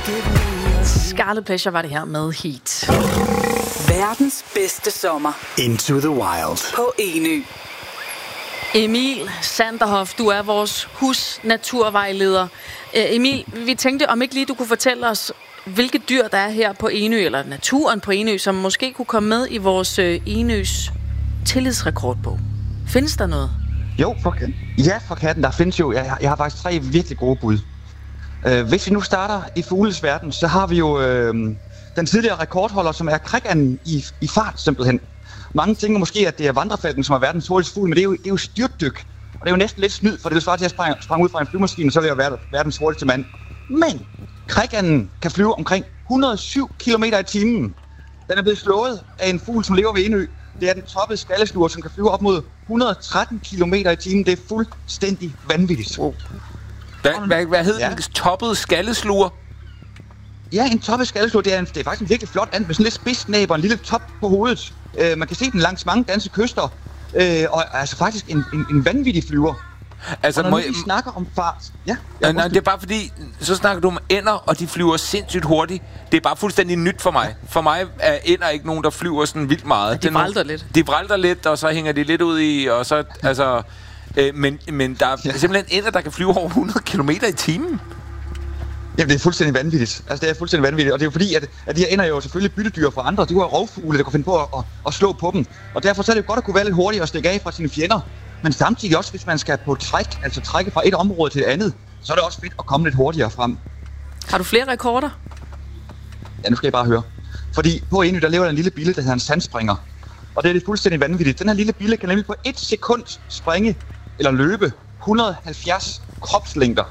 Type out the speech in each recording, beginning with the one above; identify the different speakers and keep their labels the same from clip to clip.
Speaker 1: Scarlet Pleasure var det her med Heat.
Speaker 2: Verdens bedste sommer.
Speaker 3: Into the Wild.
Speaker 2: På Enø.
Speaker 1: Emil Sanderhoff, du er vores husnaturvejleder. Emil, vi tænkte, om ikke lige du kunne fortælle os, hvilke dyr der er her på Enø, eller naturen på Enø, som måske kunne komme med i vores Enøs tillidsrekordbog. Findes der noget?
Speaker 4: Jo, for katten. Der findes jo, jeg har faktisk 3 virkelig gode bud. Hvis vi nu starter i fugles verden, så har vi jo den tidligere rekordholder, som er krækanden i fart simpelthen. Mange tænker måske, at det er vandrefalken, som er verdens hurtigste fugl, men det er jo styrtdyk. Og det er jo næsten lidt snyd, for det vil svare til, at jeg sprang ud fra en flyvemaskine, og så vil jeg være verdens hurtigste mand. Men krækanden kan flyve omkring 107 km i timen. Den er blevet slået af en fugl, som lever ved Enø. Det er den toppede skallesluger, som kan flyve op mod 113 km i timen. Det er fuldstændig vanvittigt.
Speaker 5: Wow. Hvad hed den toppede skallesluger?
Speaker 4: Ja, en toppet skallesluger, det er faktisk en virkelig flot and med sådan lidt spidsnæb og en lille top på hovedet. Man kan se den langs mange danske kyster, og altså faktisk en vanvittig flyver.
Speaker 5: Altså,
Speaker 4: og når vi snakker om fart... Ja,
Speaker 5: nej, det er bare fordi, så snakker du om ænder, og de flyver sindssygt hurtigt. Det er bare fuldstændig nyt for mig. For mig er ænder ikke nogen, der flyver sådan vildt meget.
Speaker 1: Ja, de vralter lidt.
Speaker 5: De vralter lidt, og så hænger de lidt ud i, og så... altså, men der er simpelthen ænder, der kan flyve over 100 km i timen.
Speaker 4: Jamen, det er fuldstændig vanvittigt. Altså, det er fuldstændig vanvittigt. Og det er jo fordi, at de her ender jo selvfølgelig byttedyr fra andre. De har rovfugle, der kan finde på at slå på dem. Og derfor så er det jo godt at kunne være lidt hurtigere og stikke af fra sine fjender. Men samtidig også, hvis man skal på træk, altså trække fra et område til et andet, så er det også fedt at komme lidt hurtigere frem.
Speaker 1: Har du flere rekorder?
Speaker 4: Ja, nu skal jeg bare høre. Fordi på Enø, der lever der en lille bille, der hedder en sandspringer. Og det er det fuldstændig vanvittigt. Den her lille bille kan nemlig på 1 sekund springe eller løbe 170 kropslængder.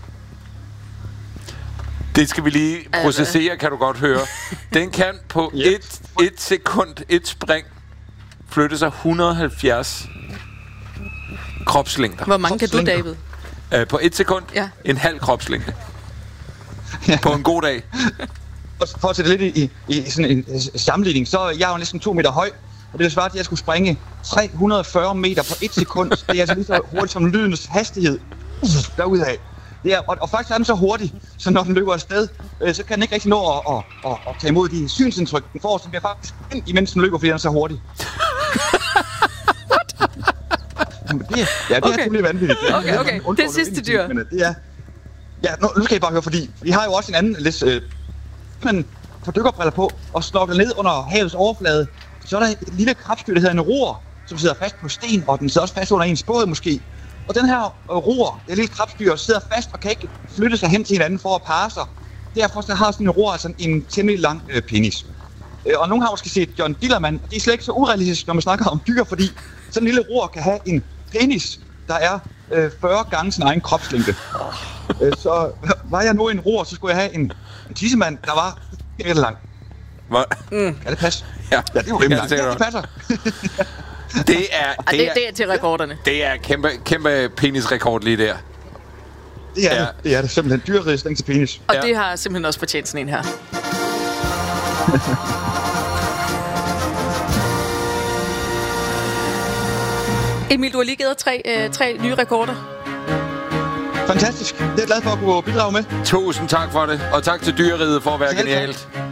Speaker 5: Det skal vi lige processere, kan du godt høre. Den kan på et sekund, et spring, flytte sig 170 kropslængder.
Speaker 1: Hvor mange kan du, David?
Speaker 5: På 1 sekund, en halv kropslængde. På en god dag.
Speaker 4: For at sætte lidt i sådan en sammenligning, så er jeg jo næsten 2 meter høj, og det vil svare til, at jeg skulle springe 340 meter på 1 sekund. Det er altså lige så hurtigt som lydens hastighed derudad. Det er, og faktisk er den så hurtig, så når den løber afsted, så kan den ikke rigtig nå at tage imod de synsindtryk, den får, så den bliver faktisk ind, imens den løber, fordi den er så hurtig. Det er simpelthen vanvittigt.
Speaker 1: Okay. Det er sidste dyr.
Speaker 4: Det er, nu skal I bare høre, fordi vi har jo også en anden lidt... man får dykkerbriller på og snorkler ned under havets overflade, så er der et lille krabstyr, der hedder en ror, som sidder fast på sten, og den sidder også fast under ens båd måske. Og den her ror, det lille krabstyr, sidder fast og kan ikke flytte sig hen til hinanden for at parre sig. Derfor så har sådan en ror altså en temmelig lang penis. Og nogen har måske set John Dillermand, og det er slet ikke så urealistisk, når man snakker om dyr, fordi sådan en lille ror kan have en penis, der er 40 gange sin egen kropslængde. Så var jeg nu en ror, så skulle jeg have en tissemand, der var helt lang.
Speaker 5: Hvad?
Speaker 4: Kan det passe?
Speaker 5: Ja,
Speaker 4: det er jo rimelig langt. Det passer.
Speaker 1: Det er til rekorderne.
Speaker 5: Det er kæmpe penisrekord lige der.
Speaker 4: Det er det simpelthen. Dyreriges længste penis.
Speaker 1: Og det har simpelthen også fortjent sådan en her. Emil, du har lige givet 3 nye rekorder.
Speaker 4: Fantastisk. Det er jeg glad for at kunne bidrage med.
Speaker 5: Tusind tak for det, og tak til Dyreriget for at være genialt.